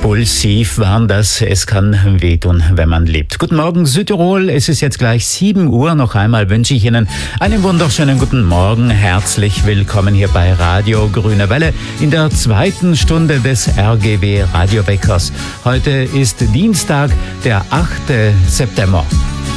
Impulsiv waren das. Es kann wehtun, wenn man lebt. Guten Morgen Südtirol, es ist jetzt gleich 7 Uhr. Noch einmal wünsche ich Ihnen einen wunderschönen guten Morgen. Herzlich willkommen hier bei Radio Grüne Welle in der zweiten Stunde des RGW Radioweckers. Heute ist Dienstag, der 8. September.